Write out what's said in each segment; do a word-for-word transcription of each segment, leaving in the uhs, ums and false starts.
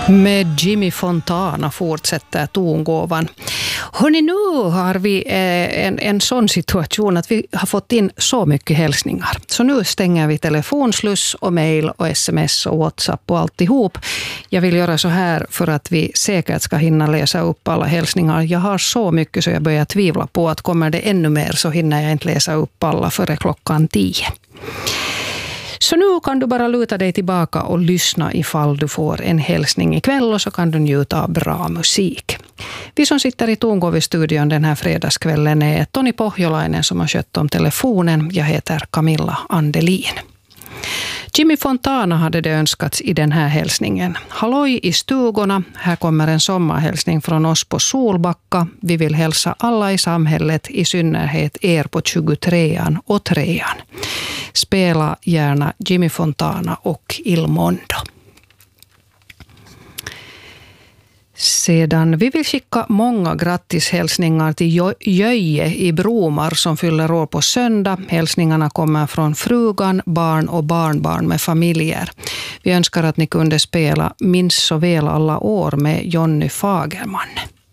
Med Jimmy Fontana fortsätter tongåvan. Hörrni, nu har vi en, en sån situation att vi har fått in så mycket hälsningar. Så nu stänger vi telefonsluss och mejl och sms och WhatsApp och alltihop. Jag vill göra så här för att vi säkert ska hinna läsa upp alla hälsningar. Jag har så mycket så jag börjar tvivla på att kommer det ännu mer så hinner jag inte läsa upp alla före klockan tio. Så nu kan du bara luta dig tillbaka och lyssna ifall du får en hälsning ikväll och så kan du njuta av bra musik. Vi som sitter i Tongåvi-studion den här fredagskvällen är Toni Pohjolainen som har skött om telefonen. Jag heter Camilla Andelin. Jimmy Fontana hade det önskats i den här hälsningen. Halloj i stugorna, här kommer en sommarhälsning från oss på Solbacka. Vi vill hälsa alla i samhället, i synnerhet er på tjugotrean och trean. Spela gärna Jimmy Fontana och Il Mondo. Sedan vi vill skicka många grattishälsningar till Jöje i Bromar som fyller år på söndag. Hälsningarna kommer från frugan, barn och barnbarn med familjer. Vi önskar att ni kunde spela Minns så väl alla år med Jonny Fagerman.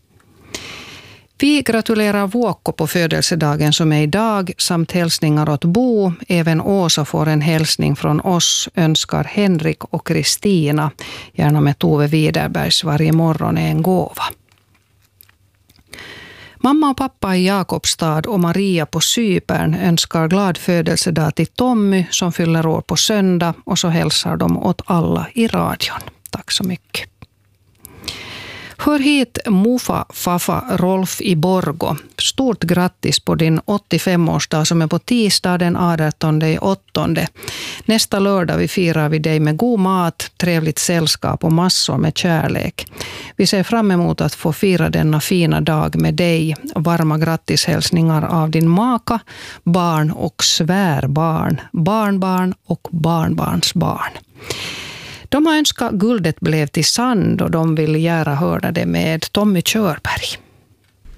Vi gratulerar Vuokko på födelsedagen som är idag samt hälsningar åt Bo. Även Åsa får en hälsning från oss, önskar Henrik och Kristina. Gärna med Tove Widerbergs Varje morgon är en gåva. Mamma och pappa i Jakobstad och Maria på Cypern önskar glad födelsedag till Tommy som fyller år på söndag och så hälsar de åt alla i radion. Tack så mycket. Hör hit Mufa Fafa Rolf i Borgo. Stort grattis på din åttiofem-årsdag som är på tisdag den artonde åttonde. Nästa lördag vi firar vi dig med god mat, trevligt sällskap och massor med kärlek. Vi ser fram emot att få fira denna fina dag med dig. Varma grattishälsningar av din maka, barn och svärbarn, barnbarn och barnbarnsbarn. De har önskat guldet blev till sand och de vill gärna höra det med Tommy Körberg.